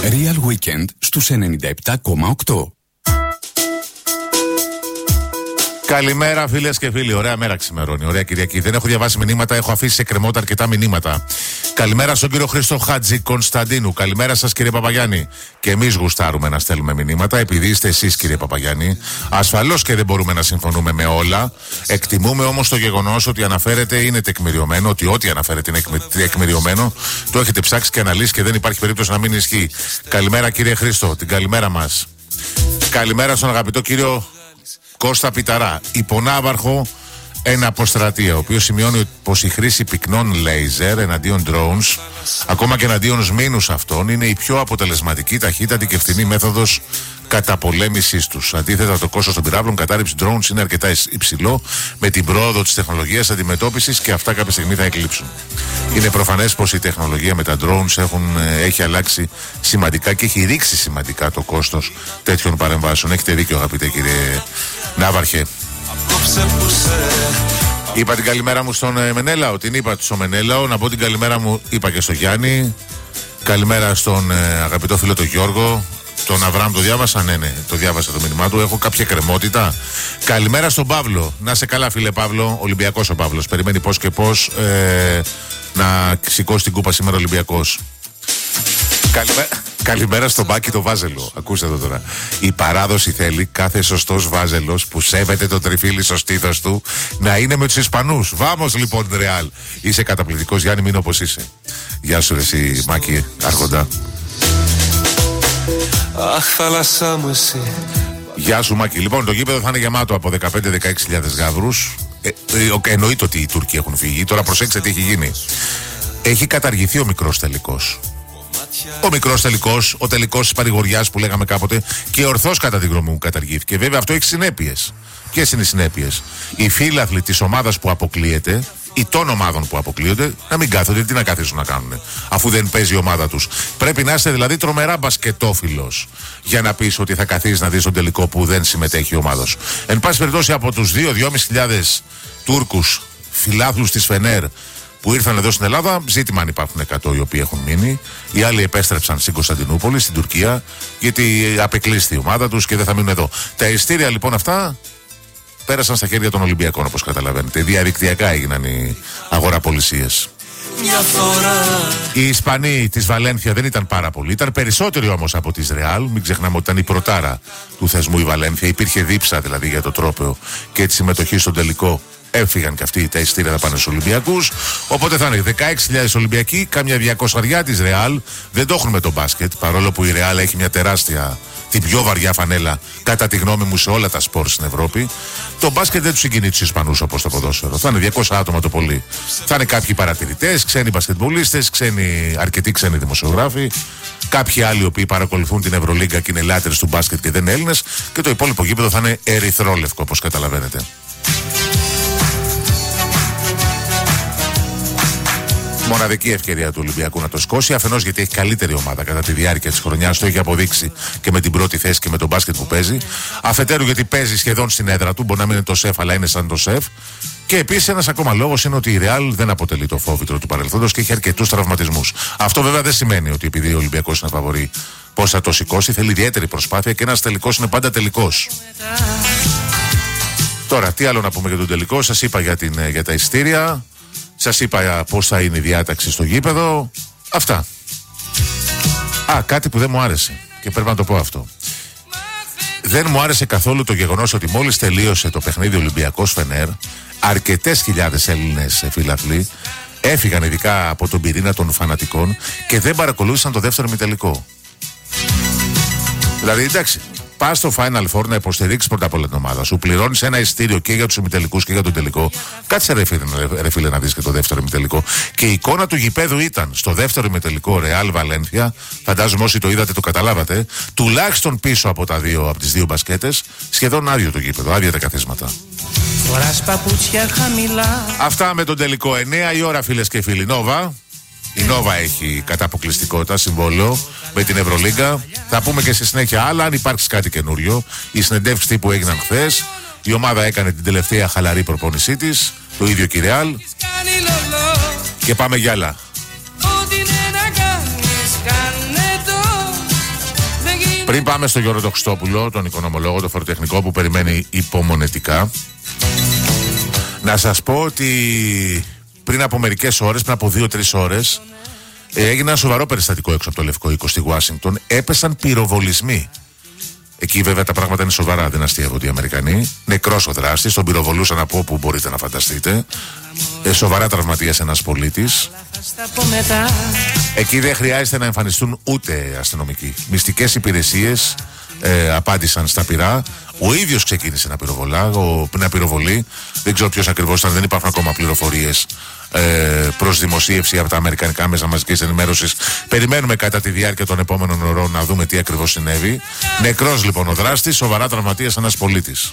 Real Weekend στους 97,8. Καλημέρα φίλες και φίλοι, ωραία μέρα ξημερώνει, ωραία Κυριακή. Δεν έχω διαβάσει μηνύματα, έχω αφήσει σε κρεμότητα αρκετά μηνύματα. Καλημέρα στον κύριο Χρήστο Χατζη Κωνσταντίνου. Καλημέρα σας κύριε Παπαγιάννη. Και εμείς γουστάρουμε να στέλνουμε μηνύματα, επειδή είστε εσείς κύριε Παπαγιάννη. Ασφαλώς και δεν μπορούμε να συμφωνούμε με όλα. Εκτιμούμε όμως το γεγονός ότι αναφέρεται είναι τεκμηριωμένο, ότι ό,τι αναφέρεται είναι τεκμηριωμένο. Το έχετε ψάξει και αναλύσει και δεν υπάρχει περίπτωση να μην ισχύει. Καλημέρα κύριε Χρήστο, την καλημέρα μας. Καλημέρα στον αγαπητό κύριο Κώστα Πιταρά, υπονάβαρχο ένα αποστρατεία, ο οποίος σημειώνει πως η χρήση πυκνών λέιζερ εναντίον drones, ακόμα και εναντίον σμήνους αυτών, είναι η πιο αποτελεσματική, ταχύτατη και φθηνή μέθοδος καταπολέμησης τους. Αντίθετα, το κόστος των πυράβλων κατάρριψης drones είναι αρκετά υψηλό, με την πρόοδο της τεχνολογίας αντιμετώπισης και αυτά κάποια στιγμή θα εκλείψουν. Είναι προφανές πως η τεχνολογία με τα drones έχει αλλάξει σημαντικά και έχει ρίξει σημαντικά το κόστος τέτοιων παρεμβάσεων. Έχετε δίκιο, αγαπητέ κύριε Ναύαρχε. Είπα την καλημέρα μου στον Μενέλαο, την είπα στο Μενέλαο. Να πω την καλημέρα μου, είπα και στο Γιάννη. Καλημέρα στον αγαπητό φίλο τον Γιώργο. Τον Αβραάμ το διάβασα, ναι, το διάβασα το μήνυμά του. Έχω κάποια κρεμότητα. Καλημέρα στον Παύλο. Να σε καλά, φίλε Παύλο. Ολυμπιακός ο Παύλος. Περιμένει πώς και πώς να σηκώσει την κούπα σήμερα Ολυμπιακός. Καλημέρα στον Μπάκη το Βάζελο. Ακούστε εδώ τώρα. Η παράδοση θέλει κάθε σωστός Βάζελος που σέβεται το τριφύλι στο στήθος του να είναι με τους Ισπανούς. Βάμος λοιπόν, Ρεάλ. Είσαι καταπληκτικός, Γιάννη, μείνω όπως είσαι. Γεια σου, εσύ, Μάκη, Άρχοντα. Αχ, θάλασσά μου εσύ. Γεια σου, Μάκη. Λοιπόν, το γήπεδο θα είναι γεμάτο από 15-16 γάβρους. Εννοείται ότι οι Τούρκοι έχουν φύγει. Τώρα προσέξτε τι έχει γίνει. Έχει καταργηθεί ο μικρός τελικός. Ο μικρός τελικός, ο τελικός της παρηγοριάς που λέγαμε κάποτε, και ορθώς κατά τη γνώμη μου καταργήθηκε. Βέβαια αυτό έχει συνέπειες. Ποιες είναι οι συνέπειες? Οι φίλαθλοι της ομάδας που αποκλείεται ή των ομάδων που αποκλείονται να μην κάθονται, τι να καθίσουν να κάνουν, αφού δεν παίζει η ομάδα τους. Πρέπει να είστε δηλαδή τρομερά μπασκετόφιλος για να πεις ότι θα καθίσεις να δεις τον τελικό που δεν συμμετέχει η ομάδα σου. Εν πάση περιπτώσει, από τους 2.500 Τούρκους φιλάθλους της Φενέρ που ήρθαν εδώ στην Ελλάδα, ζήτημα αν υπάρχουν 100 οι οποίοι έχουν μείνει. Οι άλλοι επέστρεψαν στην Κωνσταντινούπολη, στην Τουρκία, γιατί απεκλείστη η ομάδα τους και δεν θα μείνουν εδώ. Τα ειστήρια λοιπόν αυτά πέρασαν στα χέρια των Ολυμπιακών, όπως καταλαβαίνετε. Διαδικτυακά έγιναν οι αγοραπολισίες. Οι Ισπανοί της Βαλένθια δεν ήταν πάρα πολλοί. Ήταν περισσότεροι όμως από της Ρεάλ. Μην ξεχνάμε ότι ήταν η πρωτάρα του θεσμού η Βαλένθια. Υπήρχε δίψα δηλαδή για το τρόπαιο και τη συμμετοχή στον τελικό. Έφυγαν και αυτοί, τα ειστήρια θα πάνε στους Ολυμπιακούς. Οπότε θα είναι 16.000 Ολυμπιακοί, κάμια 200 της Ρεάλ. Δεν το έχουν με το μπάσκετ, παρόλο που η Ρεάλ έχει μια τεράστια, την πιο βαριά φανέλα, κατά τη γνώμη μου, σε όλα τα σπορ στην Ευρώπη. Το μπάσκετ δεν τους συγκινεί τους Ισπανούς όπως το ποδόσφαιρο. Θα είναι 200 άτομα το πολύ. Θα είναι κάποιοι παρατηρητές, ξένοι μπασκετμπολίστες, αρκετοί ξένοι δημοσιογράφοι. Κάποιοι άλλοι οι οποίοι παρακολουθούν την Ευρωλίγκα και είναι λάτρες του μπάσκετ και δεν είναι Έλληνες. Και το υπόλοιπο γήπεδο θα είναι ερυθρόλευκο, όπως καταλαβαίνετε. Μοναδική ευκαιρία του Ολυμπιακού να το σκώσει. Αφενός γιατί έχει καλύτερη ομάδα κατά τη διάρκεια της χρονιάς, το έχει αποδείξει και με την πρώτη θέση και με τον μπάσκετ που παίζει. Αφετέρου γιατί παίζει σχεδόν στην έδρα του, μπορεί να μην είναι το σεφ, αλλά είναι σαν το σεφ. Και επίσης ένας ακόμα λόγος είναι ότι η Ρεάλ δεν αποτελεί το φόβητρο του παρελθόντος και έχει αρκετούς τραυματισμούς. Αυτό βέβαια δεν σημαίνει ότι επειδή ο Ολυμπιακός είναι φαβορί, πώς θα το σηκώσει. Θέλει ιδιαίτερη προσπάθεια και ένας τελικός είναι πάντα τελικός. Τώρα, τι άλλο να πούμε για τον τελικό? Σας είπα για τα ειστήρια. Σας είπα πώς θα είναι η διάταξη στο γήπεδο. Αυτά. Κάτι που δεν μου άρεσε και πρέπει να το πω αυτό. Δεν μου άρεσε καθόλου το γεγονός ότι μόλις τελείωσε το παιχνίδι Ολυμπιακός Φενέρ, αρκετές χιλιάδες Έλληνες φίλαθλοι έφυγαν ειδικά από τον πυρήνα των φανατικών και δεν παρακολούθησαν το δεύτερο ημιτελικό. Δηλαδή, εντάξει, πας στο Final Four να υποστηρίξεις πρώτα απ' όλα την ομάδα σου. Πληρώνεις ένα ειστήριο και για τους ημιτελικούς και για τον τελικό. Κάτσε ρε φίλε να δεις και το δεύτερο ημιτελικό. Και η εικόνα του γηπέδου ήταν στο δεύτερο ημιτελικό Real Valencia. Φαντάζομαι όσοι το είδατε το καταλάβατε. Τουλάχιστον πίσω από τις δύο μπασκέτες, σχεδόν άδειο το γήπεδο, άδεια τα καθίσματα. Αυτά με τον τελικό. 9 η ώρα, φίλες και φίλοι. Νόβα. Η Νόβα έχει κατά αποκλειστικότητα συμβόλαιο με την Ευρωλίγκα. Θα πούμε και στη συνέχεια άλλα, αν υπάρξει κάτι καινούριο. Οι συνεντεύξεις που έγιναν χθες. Η ομάδα έκανε την τελευταία χαλαρή προπόνησή της. Το ίδιο και η Ρεάλ. Και πάμε για άλλα. πάμε στο Γιώργο τον Χριστόπουλο, τον οικονομολόγο, τον φοροτεχνικό που περιμένει υπομονετικά. Να σας πω ότι πριν από μερικές ώρες, πριν από 2-3 ώρες, έγινε ένα σοβαρό περιστατικό έξω από το Λευκό Οίκο στη Ουάσιγκτον. Έπεσαν πυροβολισμοί. Εκεί βέβαια τα πράγματα είναι σοβαρά, δεν αστείευονται οι Αμερικανοί. Νεκρός ο δράστης, τον πυροβολούσαν από όπου μπορείτε να φανταστείτε. Σοβαρά τραυματίας ένας πολίτης. Εκεί δεν χρειάζεται να εμφανιστούν ούτε αστυνομικοί. Μυστικές υπηρεσίες απάντησαν στα πυρά. Ο ίδιος ξεκίνησε να πυροβολεί. Δεν ξέρω ποιος ακριβώς ήταν, δεν υπάρχουν ακόμα πληροφορίες προς δημοσίευση από τα αμερικανικά μέσα μαζικής ενημέρωσης. Περιμένουμε κατά τη διάρκεια των επόμενων ωρών να δούμε τι ακριβώς συνέβη. Νεκρός λοιπόν ο δράστης, σοβαρά τραυματίας ένας πολίτης.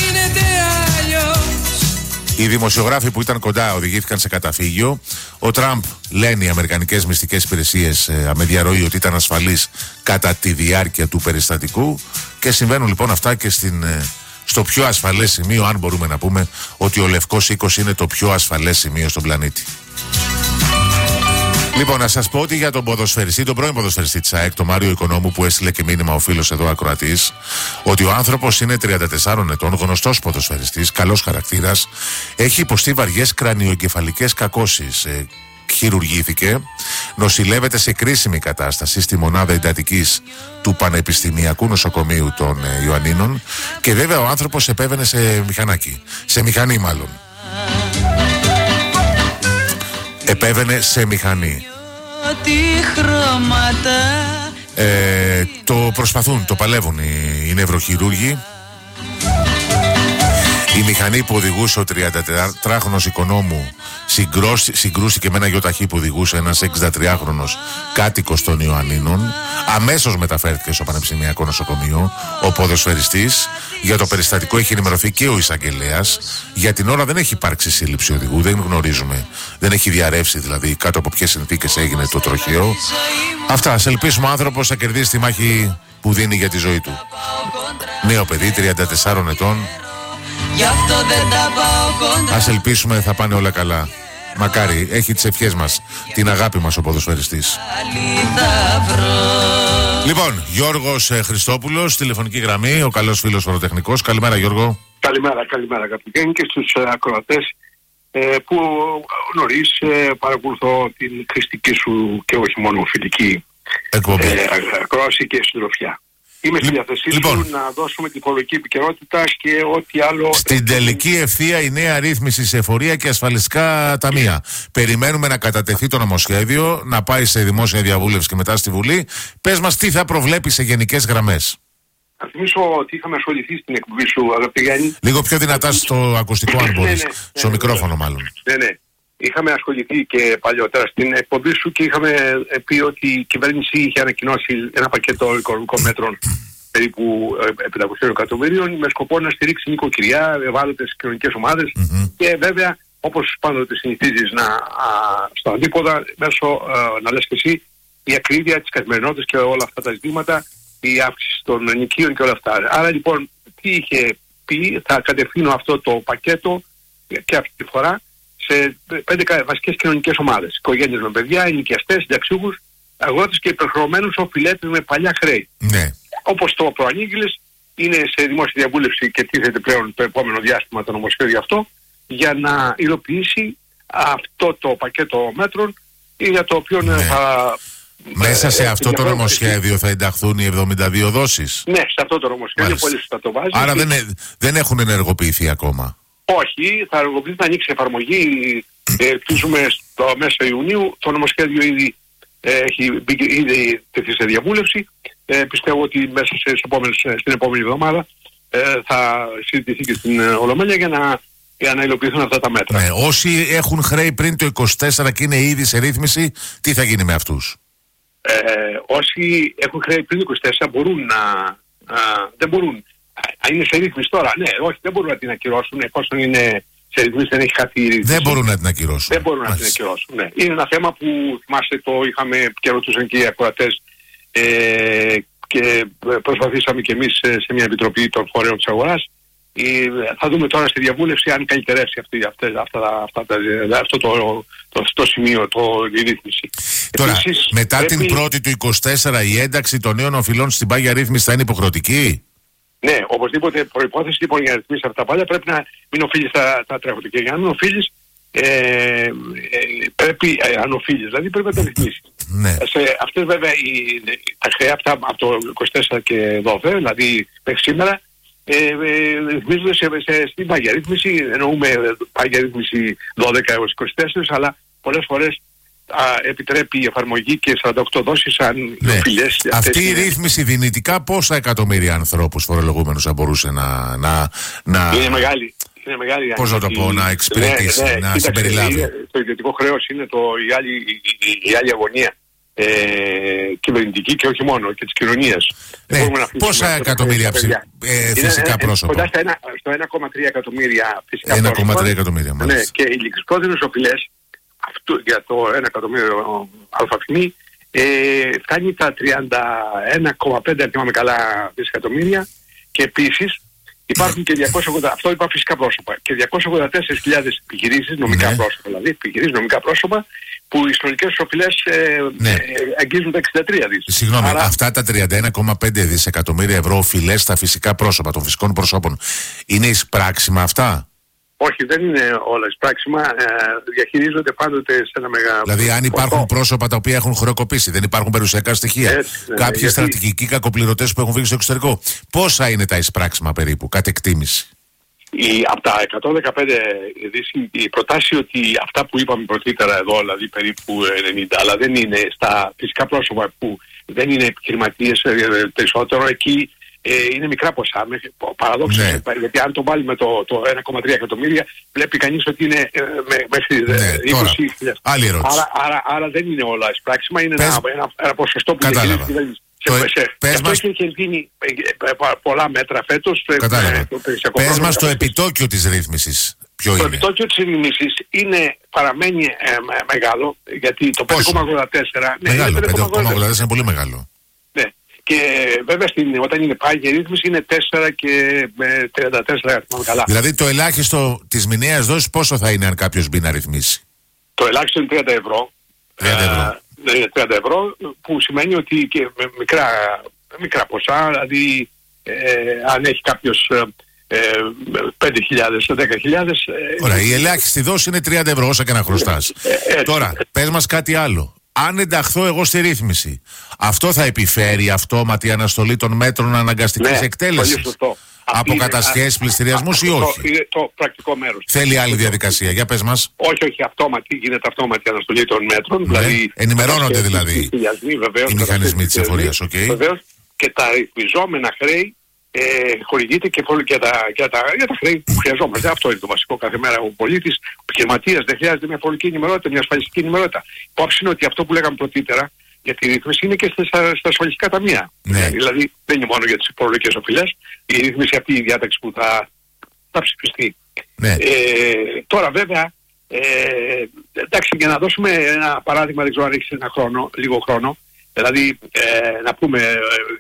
Οι δημοσιογράφοι που ήταν κοντά οδηγήθηκαν σε καταφύγιο. Ο Τραμπ, λένε οι αμερικανικές μυστικές υπηρεσίες με διαρροή, ότι ήταν ασφαλής κατά τη διάρκεια του περιστατικού. Και συμβαίνουν λοιπόν αυτά και στο πιο ασφαλές σημείο, αν μπορούμε να πούμε ότι ο Λευκός Οίκος είναι το πιο ασφαλές σημείο στον πλανήτη. Λοιπόν, να σας πω ότι για τον ποδοσφαιριστή, τον πρώην ποδοσφαιριστή της ΑΕΚ, τον Μάριο Οικονόμου, που έστειλε και μήνυμα ο φίλος εδώ ακροατής, ότι ο άνθρωπος είναι 34 ετών, γνωστός ποδοσφαιριστής, καλός χαρακτήρας, έχει υποστεί βαριές κρανιοεγκεφαλικές κακώσεις. Χειρουργήθηκε, νοσηλεύεται σε κρίσιμη κατάσταση στη μονάδα εντατικής του Πανεπιστημιακού Νοσοκομείου των Ιωαννίνων και βέβαια ο άνθρωπος επέβαινε σε μηχανή μάλλον. Επέβαινε σε μηχανή. Το παλεύουν οι νευροχειρούργοι. Η μηχανή που οδηγούσε ο 34χρονος Οικονόμου συγκρούστηκε με ένα γιοταχή που οδηγούσε ένας 63χρονος κάτοικος των Ιωαννίνων. Αμέσως μεταφέρθηκε στο Πανεπιστημιακό Νοσοκομείο ο ποδοσφαιριστής. Για το περιστατικό έχει ενημερωθεί και ο εισαγγελέας. Για την ώρα δεν έχει υπάρξει σύλληψη οδηγού, δεν γνωρίζουμε, δεν έχει διαρρεύσει δηλαδή κάτω από ποιες συνθήκες έγινε το τροχαίο. Αυτά, ας ελπίσουμε ο άνθρωπος θα κερδίσει τη μάχη που δίνει για τη ζωή του. Νέο παιδί, 34 ετών. Ας ελπίσουμε θα πάνε όλα καλά. Μακάρι, έχει τις ευχές μας, την αγάπη μας ο ποδοσφαιριστής. Λοιπόν, Γιώργος Χριστόπουλος, τηλεφωνική γραμμή, ο καλός φίλος φοροτεχνικός. Καλημέρα Γιώργο. Καλημέρα Καπιτέν, και στους ακροατές που νωρίς παρακολουθώ την χρηστική σου και όχι μόνο φιλική ακρόαση και συντροφιά. Είμαι στη διάθεσή σου να δώσουμε την υπολογική επικαιρότητα και ό,τι άλλο. Στην τελική ευθεία η νέα ρύθμιση σε εφορία και ασφαλιστικά ταμεία. Περιμένουμε να κατατεθεί το νομοσχέδιο, να πάει σε δημόσια διαβούλευση και μετά στη Βουλή. Πες μας τι θα προβλέπει σε γενικές γραμμές. Θα θυμίσω ότι είχαμε ασχοληθεί στην εκπομπή σου, αγαπητέ Γιάννη. Λίγο πιο δυνατά στο ακουστικό, αν μπορείς. Στο μικρόφωνο, μάλλον. Ναι. Είχαμε ασχοληθεί και παλιότερα στην εκπομπή σου και είχαμε πει ότι η κυβέρνηση είχε ανακοινώσει ένα πακέτο οικονομικών μέτρων περίπου 500 εκατομμυρίων με σκοπό να στηρίξει νοικοκυριά, ευάλωτες κοινωνικές ομάδες και βέβαια, όπως πάντοτε συνηθίζεις στο αντίποδα, μέσω να λες και εσύ, η ακρίβεια της καθημερινότητας και όλα αυτά τα ζητήματα, η αύξηση των νοικίων και όλα αυτά. Άρα λοιπόν, τι είχε πει, θα κατευθύνω αυτό το πακέτο και αυτή τη φορά σε 5 βασικές κοινωνικές ομάδες. Οικογένειες με παιδιά, ενοικιαστές, συνταξιούχους, αγρότες και υπερχρεωμένους οφειλέτες με παλιά χρέη. Ναι. Όπως το προανήγγειλες, είναι σε δημόσια διαβούλευση και τίθεται πλέον το επόμενο διάστημα το νομοσχέδιο αυτό για να υλοποιήσει αυτό το πακέτο μέτρων για το οποίο θα... Μέσα σε αυτό το νομοσχέδιο θα ενταχθούν οι 72 δόσεις. Ναι, σε αυτό το νομοσχέδιο πολύ σωστά το βάζει. Άρα δεν έχουν ενεργοποιηθεί ακόμα. Όχι, θα αργοποιηθεί να ανοίξει εφαρμογή. Ελπίζουμε στο μέσα Ιουνίου. Το νομοσχέδιο ήδη έχει τεθεί σε διαβούλευση. Πιστεύω ότι μέσα στην επόμενη εβδομάδα θα συζητηθεί και στην Ολομέλεια για να υλοποιηθούν αυτά τα μέτρα. Ναι, όσοι έχουν χρέη πριν το 24 και είναι ήδη σε ρύθμιση, τι θα γίνει με αυτούς? Όσοι έχουν χρέη πριν το 24 μπορούν δεν μπορούν. Αν είναι σε ρύθμιση τώρα, ναι, όχι, δεν μπορούν να την ακυρώσουν εφόσον είναι σε ρυθμίσεις, δεν έχει χαθεί η ρύθμιση. Δεν μπορούν να την ακυρώσουν. Δεν μπορούν να την ακυρώσουν, ναι. Είναι ένα θέμα που θυμάστε το είχαμε και ρωτούσαν και οι ακροατές και προσπαθήσαμε και εμείς σε μια επιτροπή των φορέων της αγοράς Θα δούμε τώρα στη διαβούλευση αν καλυτερεύσει αυτό το σημείο, η ρύθμιση. Τώρα, Επίσης, μετά την πρώτη του 24, η ένταξη των νέων οφειλών στην πάγια ρύθμιση θα είναι υποχρεωτική. Ναι, οπωσδήποτε προϋπόθεση λοιπόν για να ρυθμίσεις αυτά τα πάγια πρέπει να μην οφείλεις τα τρέχοντα. Και για να μην οφείλεις, πρέπει, αν οφείλεις, δηλαδή πρέπει να τα ρυθμίσεις. Ναι. Σε αυτές βέβαια τα χρέη αυτά από το 24 και εδώ, δηλαδή μέχρι σήμερα, ρυθμίζονται στην πάγια ρύθμιση. Εννοούμε πάγια ρύθμιση 12 έως 24, αλλά πολλές φορές επιτρέπει η εφαρμογή και 48 δόσεις αν ναι. οφειλές. Αυτή η ρύθμιση δυνητικά πόσα εκατομμύρια ανθρώπους φορολογούμενους θα μπορούσε να... Είναι μεγάλη. Πώς να το πω, να εξυπηρετήσει, να συμπεριλάβει. Το ιδιωτικό χρέος είναι η άλλη αγωνία κυβερνητική και όχι μόνο, και της κοινωνίας. Ναι. Πόσα εκατομμύρια φυσικά πρόσωπα? Κοντά στο 1,3 εκατομμύρια φυσικά 1,3 εκατομμύρια, μάλιστα. Ναι, και οι ληξιπρόθεσμες οφειλές για το 1 εκατομμύριο αλφαθμί φτάνει τα 31,5 αν θυμάμαι καλά δισεκατομμύρια, και επίσης υπάρχουν και 280, αυτό είπα φυσικά πρόσωπα, και 284.000 επιχειρήσεις, νομικά πρόσωπα δηλαδή, επιχειρήσεις νομικά πρόσωπα, που οι συνολικές οφειλές αγγίζουν τα 63 δις. Συγγνώμη, αυτά τα 31,5 δισεκατομμύρια ευρώ οφειλές στα φυσικά πρόσωπα των φυσικών προσώπων είναι εισπράξιμα αυτά? Όχι, δεν είναι όλα εισπράξιμα, διαχειρίζονται πάντοτε σε ένα μεγάλο... Δηλαδή αν υπάρχουν πρόσωπα τα οποία έχουν χρεοκοπήσει, δεν υπάρχουν περιουσιακά στοιχεία, κάποιοι στρατηγικοί κακοπληρωτές που έχουν φύγει στο εξωτερικό, πόσα είναι τα εισπράξιμα περίπου, κατ' εκτίμηση? Από τα 115 δις, η προτάση ότι αυτά που είπαμε πρωτήτερα εδώ, δηλαδή περίπου 90, αλλά δεν είναι στα φυσικά πρόσωπα που δεν είναι επιχειρηματίες περισσότερο, εκεί είναι μικρά ποσά, παραδόξως, γιατί αν το βάλει με το 1,3 εκατομμύρια βλέπει κανείς ότι είναι μέχρι 20.000. Άλλη ερώτηση. Άρα δεν είναι όλα εισπράξιμα, είναι ένα ποσοστό που διαχειρίζεται. Αυτό έχει γίνει πολλά μέτρα φέτος. Πες μας το επιτόκιο της ρύθμισης. Ποιο το επιτόκιο της ρύθμισης παραμένει μεγάλο, γιατί το 5,84... Μεγάλο, 5,84 είναι πολύ μεγάλο. Ναι. Και βέβαια όταν είναι πάγια ρύθμιση είναι 4 και 34, καλά. Δηλαδή το ελάχιστο της μηνιαίας δόσης πόσο θα είναι αν κάποιος μπει να ρυθμίσει? Το ελάχιστο είναι 30 ευρώ. 30 ευρώ, που σημαίνει ότι και με μικρά ποσά, δηλαδή αν έχει κάποιος 5.000, 10.000... Ωραία, η ελάχιστη δόση είναι 30 ευρώ όσα και να χρωστάς. Τώρα, πες μας κάτι άλλο. Αν ενταχθώ εγώ στη ρύθμιση, αυτό θα επιφέρει αυτόματη αναστολή των μέτρων αναγκαστικής εκτέλεσης? Πολύ σωστό. Από κατασχέσεις, πληστηριασμούς ή όχι? Είναι το πρακτικό μέρος. Θέλει άλλη διαδικασία, για πες μας. Όχι, γίνεται αυτόματη αναστολή των μέτρων. Δηλαδή, ενημερώνονται δηλαδή οι μηχανισμοί της εφορίας, Βεβαίως, και τα ρυθμιζόμενα χρέη χορηγείται και για τα χρέη που χρειαζόμαστε. Αυτό είναι το βασικό. Κάθε μέρα ο πολίτης, ο επιχειρηματίας δεν χρειάζεται μια φορολογική ενημερότητα, μια ασφαλιστική ενημερότητα. Υπόψη είναι ότι αυτό που λέγαμε πρωτήτερα για τη ρύθμιση είναι και στα ασφαλιστικά ταμεία. Ναι. Δηλαδή δεν είναι μόνο για τις φορολογικές οφειλές, η ρύθμιση αυτή, η διάταξη που θα ψηφιστεί. Ναι. Τώρα βέβαια, εντάξει, για να δώσουμε ένα παράδειγμα, δεν ξέρω αν έχεις λίγο χρόνο. Δηλαδή, να πούμε,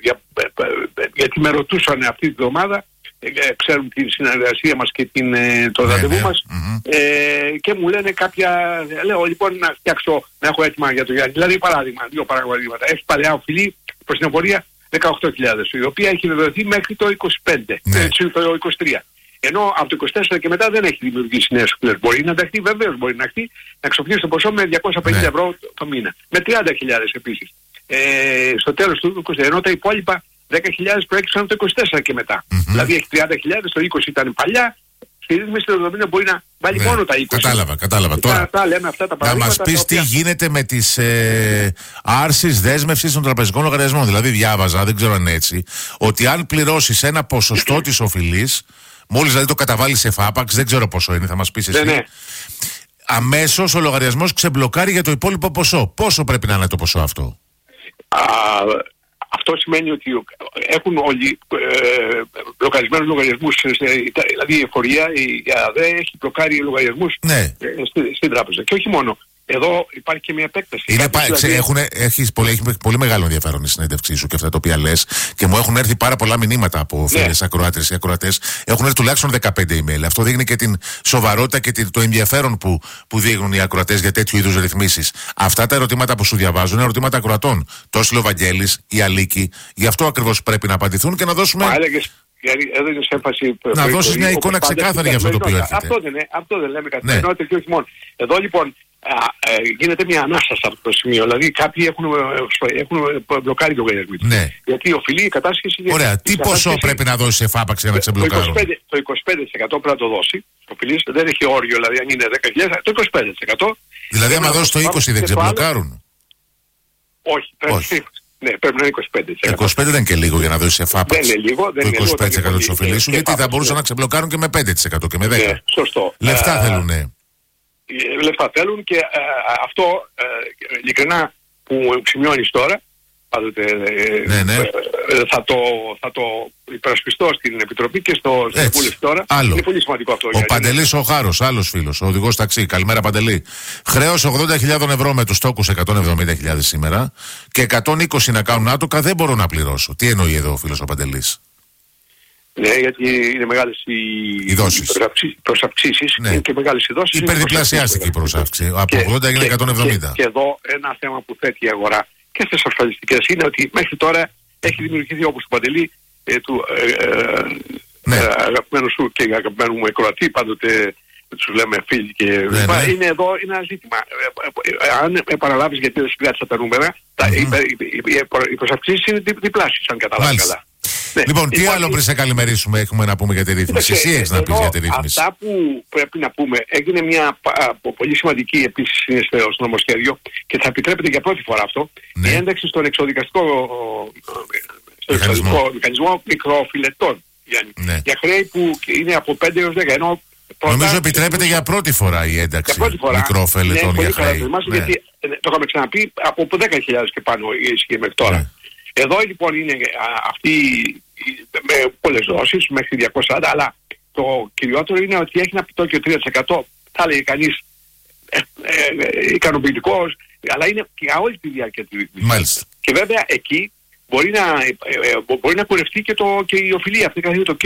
γιατί με ρωτούσαν αυτή τη βδομάδα, ξέρουν τη συνεργασία μας και το ραντεβού μας, και μου λένε λέω λοιπόν να έχω έτοιμα για το Γιάννη. Δηλαδή, παράδειγμα, δύο παραδείγματα. Έχει παλαιά οφειλή προς την εφορία 18.000, η οποία έχει βεβαιωθεί μέχρι το 25, το 23. Ενώ από το 24 και μετά δεν έχει δημιουργήσει νέες οφειλές. Μπορεί να ενταχθεί, βεβαίως μπορεί να εξοπλίσει το ποσό με 250 ευρώ το μήνα. Με 30.000 επίσης. Στο τέλος του 20, ενώ τα υπόλοιπα 10.000 προέκυψαν το 24 και μετά. Δηλαδή έχει 30.000, το 20 ήταν παλιά, στη ρύθμιση του 70 μπορεί να βάλει μόνο τα 20. Κατάλαβα. Τώρα, λέμε αυτά τα να μας πεις τι γίνεται με τις άρσεις δέσμευσης των τραπεζικών λογαριασμών. Δηλαδή διάβαζα, δεν ξέρω αν είναι έτσι, ότι αν πληρώσεις ένα ποσοστό της οφειλής, μόλις δηλαδή το καταβάλεις σε φάπαξ, δεν ξέρω πόσο είναι, θα μας πεις εσύ. Ναι. Αμέσως ο λογαριασμός ξεμπλοκάρει για το υπόλοιπο ποσό. Πόσο πρέπει να είναι το ποσό αυτό? Αυτό σημαίνει ότι έχουν όλοι μπλοκαρισμένους λογαριασμούς, δηλαδή η εφορία, η ΑΔΕ έχει μπλοκάρει λογαριασμούς στην τράπεζα. Και όχι μόνο. εδώ υπάρχει και μια επέκταση. Έχει πολύ μεγάλο ενδιαφέρον η συνέντευξή σου και αυτά τα οποία λες, και μου έχουν έρθει πάρα πολλά μηνύματα από φίλες ακροάτες ή ακροατές. Έχουν έρθει τουλάχιστον 15 email. Αυτό δείχνει και την σοβαρότητα και το ενδιαφέρον που δείχνουν οι ακροατές για τέτοιου είδους ρυθμίσεις. Αυτά τα ερωτήματα που σου διαβάζουν είναι ερωτήματα ακροατών. Το έστειλε ο Βαγγέλης, η Αλίκη. Γι' αυτό ακριβώς πρέπει να απαντηθούν και να δώσουμε. Να δώσεις μια εικόνα ξεκάθαρη για αυτό το οποίο έρχεται. Αυτό δεν λέμε καθημερινότητα και όχι μόνο. Εδώ λοιπόν γίνεται μια ανάσταση από το σημείο. Δηλαδή κάποιοι έχουν μπλοκάρει το λογαριασμό. Ναι. Γιατί οφείλει η κατάσχεση. Ωραία. Τι ποσό πρέπει να δώσει σε φάπαξ για να ξεμπλοκάρουν? Το 25% πρέπει να το δώσει. Δεν έχει όριο, δηλαδή αν είναι 10.000, το 25%. Δηλαδή άμα δώσει το 20% δεν ξεμπλοκάρουν? Όχι, πρέπει να είναι 25%. 25% δεν είναι και λίγο για να δώσει σε φάπαξ. Δεν είναι λίγο. Το 25% της οφειλής σου, γιατί θα μπορούσαν να ξεμπλοκάρουν και με 5% και με 10%. Ναι, σωστό. Λεφτά θέλουνε. Λεφτά θέλουν και αυτό ειλικρινά που σημειώνεις τώρα, πάντοτε θα το υπερασπιστώ στην Επιτροπή και στο Συμβούλιο τώρα. Άλλο. Είναι πολύ σημαντικό αυτό. Ο Παντελής ο Χάρος, άλλος φίλος, ο οδηγός ταξί. Καλημέρα Παντελή. Χρέος 80.000 ευρώ με τους τόκους 170.000 σήμερα και 120 να κάνουν άτοκα, δεν μπορώ να πληρώσω. Τι εννοεί εδώ ο φίλος ο Παντελής? Ναι, γιατί είναι μεγάλες οι προσαυξήσεις, είναι και μεγάλες οι δόσεις. Υπερδιπλασιάστηκε η προσάυξη. Από 80 έγινε 170. Και εδώ ένα θέμα που θέτει η αγορά και στις ασφαλιστικές είναι ότι μέχρι τώρα έχει δημιουργηθεί, όπως του Παντελή, του αγαπημένου σου και αγαπημένου μου εκροατή, πάντοτε τους λέμε φίλοι και είναι εδώ ένα ζήτημα. Αν επαναλάβεις, γιατί δεν συγκράτησα τα νούμερα, οι προσαυξήσεις είναι διπλάσεις, αν καταλάβεις καλά. Ναι. Λοιπόν, τι άλλο πριν σε καλημερίσουμε έχουμε να πούμε για τη ρύθμιση? Εσύ έχεις να πεις για τη ρύθμιση? Αυτά που πρέπει να πούμε, έγινε μια πολύ σημαντική επίσης συνέστηση στο νομοσχέδιο και θα επιτρέπεται για πρώτη φορά αυτό, η ένταξη στον εξοδικαστικό μηχανισμό μικροοφιλετών. Για χρέη που είναι από 5 έως 10. Νομίζω επιτρέπεται για πρώτη φορά η ένταξη μικροφελετών για χρέη. Γιατί το είχαμε ξαναπεί, από 10.000 και πάνω ισχύει μέχρι τώρα. Εδώ λοιπόν είναι αυτή με πολλές δόσεις, μέχρι 240, αλλά το κυριότερο είναι ότι έχει ένα επιτόκιο 3%, θα λέει κανείς ικανοποιητικός, αλλά είναι για όλη τη διάρκεια της ρύθμισης. Και βέβαια εκεί μπορεί να κουρευτεί και η οφειλή αυτή,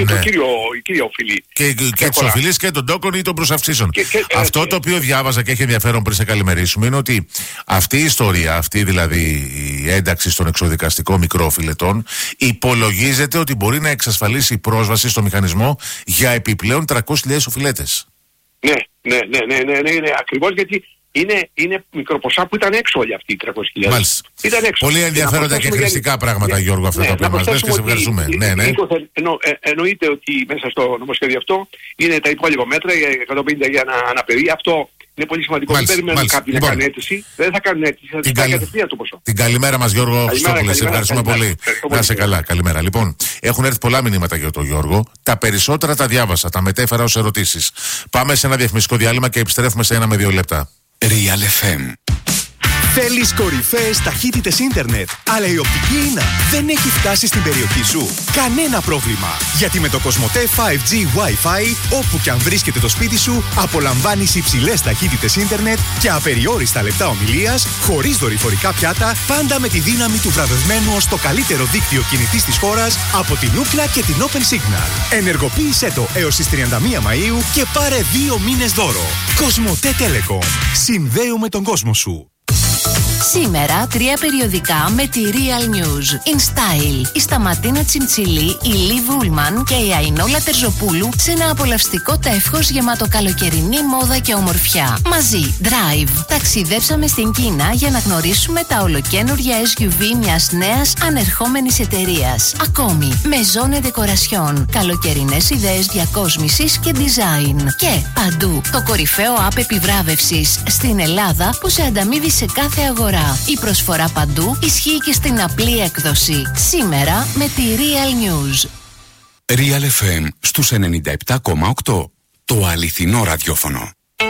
η κύρια οφειλή. Και τις οφειλείς και των τόκων ή των προσαυξήσεων. Αυτό το οποίο διάβαζα και έχει ενδιαφέρον πριν σε καλημερίσουμε είναι ότι αυτή η ιστορία, αυτή δηλαδή η ένταξη στον εξοδικαστικό μικρόφιλετών, υπολογίζεται ότι μπορεί να εξασφαλίσει πρόσβαση στο μηχανισμό για επιπλέον 300.000 οφειλέτες. Ναι, ακριβώς, γιατί είναι μικροποσά που ήταν έξω όλοι αυτοί οι 300.000. Μάλιστα. Πολύ ενδιαφέροντα και χρηστικά πράγματα, Γιώργο, αυτά τα οποία μας λες και σε ευχαριστούμε. Εννοείται ότι μέσα στο νομοσχέδιο αυτό είναι τα υπόλοιπα μέτρα, 150 για αναπηρία. Αυτό είναι πολύ σημαντικό. Δεν περιμένουν κάποιοι να κάνουν αίτηση. Δεν θα κάνουν αίτηση. Θα κάνει κατευθείαν το ποσό. Την καλημέρα μας, Γιώργο Χριστόπουλε. Σε ευχαριστούμε πολύ. Να είσαι καλά. Καλημέρα. Λοιπόν, έχουν έρθει πολλά μηνύματα για τον Γιώργο. Τα περισσότερα τα διάβασα, τα μετέφερα ως ερωτήσεις. Πάμε σε ένα διαφημιστικό διάλειμμα και επιστρέφουμε σε 1 με 2 λεπτά. Real FM. Θέλεις κορυφαίες ταχύτητες ίντερνετ, αλλά η οπτική ίνα δεν έχει φτάσει στην περιοχή σου? Κανένα πρόβλημα, γιατί με το Κοσμοτέ 5G Wi-Fi, όπου και αν βρίσκεται το σπίτι σου, απολαμβάνεις υψηλές ταχύτητες ίντερνετ και απεριόριστα λεπτά ομιλίας, χωρίς δορυφορικά πιάτα, πάντα με τη δύναμη του βραβευμένου ως το καλύτερο δίκτυο κινητής της χώρας από την Ookla και την Open Signal. Ενεργοποίησέ το έως τις 31 Μαΐου και πάρε 2 μήνες δώρο. Κοσμοτέ Telecom. Συνδέουμε τον κόσμο σου. Σήμερα 3 περιοδικά με τη Real News. In Style, η Σταματίνα Τσιμτσιλή, η Λι Βούλμαν και η Αϊνόλα Τερζοπούλου σε ένα απολαυστικό τεύχος γεμάτο καλοκαιρινή μόδα και ομορφιά. Μαζί, Drive. Ταξιδέψαμε στην Κίνα για να γνωρίσουμε τα ολοκαίνουργια SUV μιας νέας ανερχόμενης εταιρείας. Ακόμη, Maison et Decoration. Καλοκαιρινές ιδέες διακόσμησης και design. Και παντού, το κορυφαίο app επιβράβευσης στην Ελλάδα που σε ανταμείβει σε κάθε αγορά. Η προσφορά παντού ισχύει και στην απλή έκδοση. Σήμερα με τη Real News. Real FM στους 97,8. Το αληθινό ραδιόφωνο.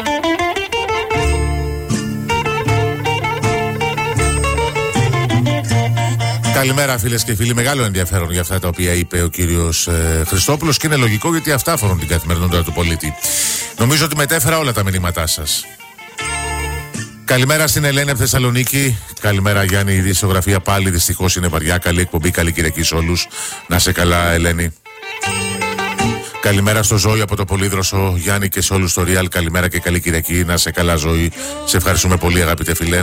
Καλημέρα φίλες και φίλοι. Μεγάλο ενδιαφέρον για αυτά τα οποία είπε ο κύριος Χριστόπουλος και είναι λογικό, γιατί αυτά αφορούν την καθημερινότητα του πολίτη. Νομίζω ότι μετέφερα όλα τα μηνύματά σας. Καλημέρα στην Ελένη από Θεσσαλονίκη. Καλημέρα Γιάννη, η ειδησιογραφία πάλι δυστυχώς είναι βαριά. Καλή εκπομπή, καλή Κυριακή σε όλους. Να σε καλά Ελένη. Καλημέρα στο Ζώη από το Πολύδροσο, Γιάννη, και σε όλους στο Real. Καλημέρα και καλή Κυριακή. Να σε καλά Ζώη. Σε ευχαριστούμε πολύ αγαπητέ φίλε.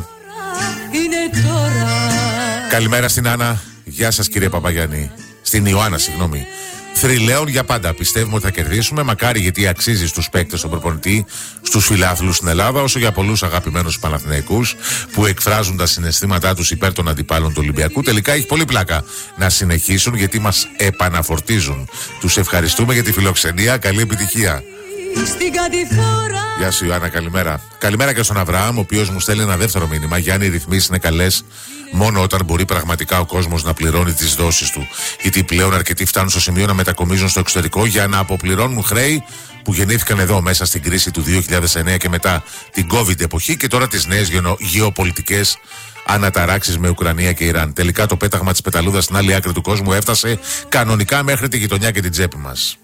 Καλημέρα στην Άννα. Γεια σας κύριε Παπαγιάννη. Στην Ιωάννα, συγγνώμη. Θρυλαίων για πάντα. Πιστεύουμε ότι θα κερδίσουμε. Μακάρι, γιατί αξίζει στους παίκτες, στον προπονητή, στους φιλάθλους στην Ελλάδα, όσο για πολλούς αγαπημένους Παναθηναϊκούς που εκφράζουν τα συναισθήματά τους υπέρ των αντιπάλων του Ολυμπιακού. Τελικά έχει πολύ πλάκα να συνεχίσουν, γιατί μας επαναφορτίζουν. Τους ευχαριστούμε για τη φιλοξενία. Καλή επιτυχία. Γεια σου Ιωάννα, καλημέρα. Καλημέρα και στον Αβραάμ, ο οποίος μου στέλνει ένα δεύτερο μήνυμα. Γιάννη, οι ρυθμίσεις είναι καλές μόνο όταν μπορεί πραγματικά ο κόσμος να πληρώνει τις δόσεις του. Γιατί πλέον αρκετοί φτάνουν στο σημείο να μετακομίζουν στο εξωτερικό για να αποπληρώνουν χρέη που γεννήθηκαν εδώ μέσα στην κρίση του 2009 και μετά την COVID εποχή, και τώρα τις νέες γεωπολιτικές αναταράξεις με Ουκρανία και Ιράν. Τελικά το πέταγμα της πεταλούδας στην άλλη άκρη του κόσμου έφτασε κανονικά μέχρι τη γειτονιά και την τσέπη μας.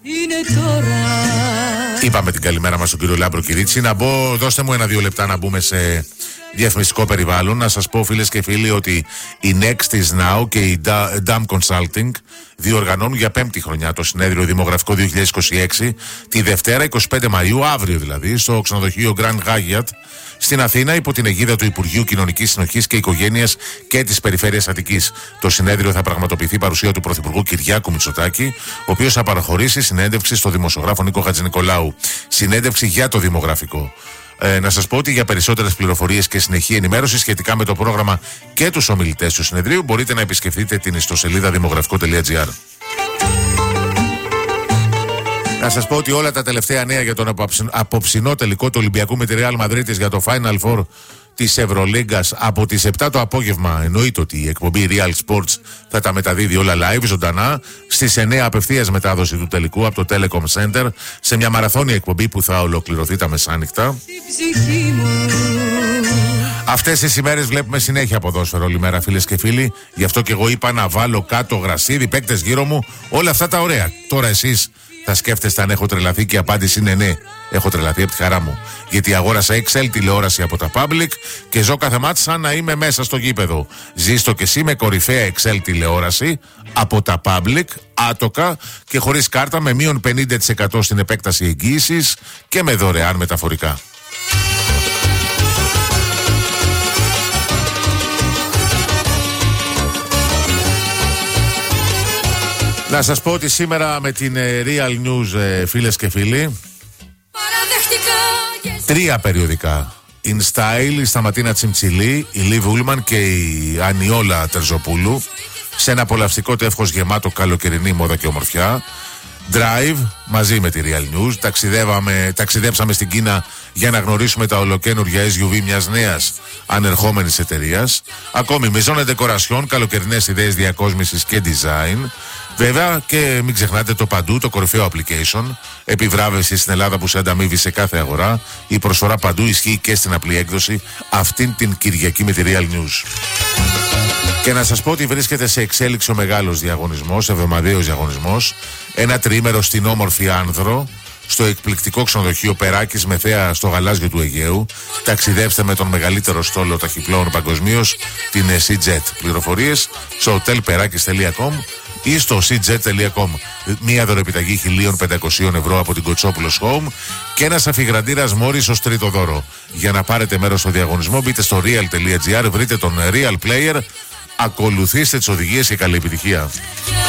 Είπαμε την καλημέρα μας στον κύριο Λάμπρο Κυρίτσι. Να μπω, δώστε μου 1-2 λεπτά να μπούμε σε διαφημιστικό περιβάλλον. Να σας πω φίλες και φίλοι ότι η Next is Now και η DAM Consulting διοργανώνουν για 5η χρονιά το συνέδριο Δημογραφικό 2026 τη Δευτέρα 25 Μαΐου, αύριο δηλαδή, στο ξενοδοχείο Grand Hyatt στην Αθήνα, υπό την αιγίδα του Υπουργείου Κοινωνικής Συνοχής και Οικογένειας και της Περιφέρειας Αττικής. Το συνέδριο θα πραγματοποιηθεί παρουσία του Πρωθυπουργού Κυριάκου Μητσοτάκη, ο οποίος θα παραχωρήσει συνέντευξη στο δημοσιογράφο Νίκο Χατζηνικολάου. Συνέντευξη για το δημογραφικό. Να σας πω ότι για περισσότερες πληροφορίες και συνεχή ενημέρωση σχετικά με το πρόγραμμα και τους ομιλητές του συνεδρίου μπορείτε να επισκεφτείτε την ιστοσελίδα δημογραφικό.gr. Να σας πω ότι όλα τα τελευταία νέα για τον απόψινό τελικό του Ολυμπιακού με τη Real Μαδρίτης για το Final Four της Ευρωλίγκας από τις 7 το απόγευμα, εννοείται ότι η εκπομπή Real Sports θα τα μεταδίδει όλα live, ζωντανά, στις 9 απευθείας μετάδοση του τελικού από το Telecom Center, σε μια μαραθώνια εκπομπή που θα ολοκληρωθεί τα μεσάνυχτα. Αυτές τις ημέρες βλέπουμε συνέχεια ποδόσφαιρο όλη μέρα φίλες και φίλοι, γι' αυτό και εγώ είπα να βάλω κάτω γρασίδι, παίκτες γύρω μου, όλα αυτά τα ωραία. Τώρα εσείς θα σκέφτεστε αν έχω τρελαθεί, και η απάντηση είναι ναι. Έχω τρελαθεί από τη χαρά μου. Γιατί αγόρασα XL τηλεόραση από τα Public και ζω κάθε μάτι σαν να είμαι μέσα στο γήπεδο. Ζήστο και εσύ με κορυφαία XL τηλεόραση από τα Public, άτοκα και χωρίς κάρτα, με μείον 50% στην επέκταση εγγύησης και με δωρεάν μεταφορικά. Να σας πω ότι σήμερα με την Real News, φίλες και φίλοι, 3 περιοδικά. In Style, η Σταματίνα Τσιμτσιλή, η Λίβ Ούλμαν και η Ανιόλα Τερζοπούλου, σε ένα απολαυστικό τεύχος γεμάτο καλοκαιρινή μόδα και ομορφιά. Drive, μαζί με τη Real News, ταξιδέψαμε στην Κίνα για να γνωρίσουμε τα ολοκαίνουργια SUV μιας νέας ανερχόμενης εταιρείας. Ακόμη Maison Decoration, καλοκαιρινές ιδέες διακόσμησης και design. Βέβαια, και μην ξεχνάτε το παντού, το κορυφαίο application, επιβράβευση στην Ελλάδα που σε ανταμείβει σε κάθε αγορά. Η προσφορά παντού ισχύει και στην απλή έκδοση αυτήν την Κυριακή με τη Real News. Και να σας πω ότι βρίσκεται σε εξέλιξη ο μεγάλος διαγωνισμός, εβδομαδιαίος διαγωνισμός, ένα τριήμερο στην όμορφη Άνδρο, στο εκπληκτικό ξενοδοχείο Περάκης με θέα στο γαλάζιο του Αιγαίου. Ταξιδέψτε με τον μεγαλύτερο στόλο ταχυπλώων παγκοσμίως, την CJet. Πληροφορίες στο hotelperakis.com ή στο cjet.com. Μία δωρεπιταγή 1.500 ευρώ από την Κοτσόπουλος Home και ένας αφιγραντήρας Μόρις ως τρίτο δώρο. Για να πάρετε μέρος στο διαγωνισμό μπείτε στο real.gr, βρείτε τον Real Player, ακολουθήστε τις οδηγίες και καλή επιτυχία.